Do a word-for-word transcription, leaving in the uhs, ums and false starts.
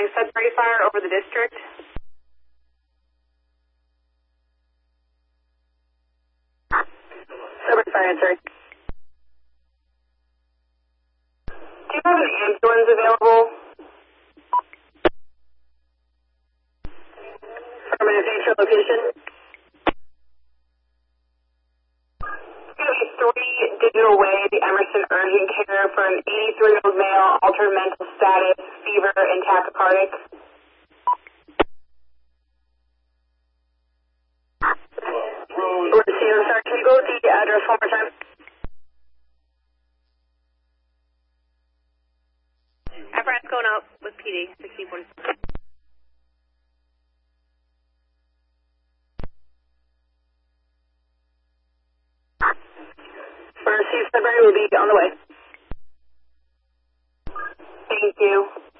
calling Sudbury Fire over the district. Sudbury Fire, answering. Do you have an ambulance available? Affirmative, nature, location. It's going to be three Digital Way, the Emerson Urgent Care for an eighty-three-year-old male, altered mental status, fever, and tachycardic. Sorry, can you go with the address one more time? Apparatus going out with P D, sixteen forty-seven. Emergency Sudbury will be on the way. Thank you.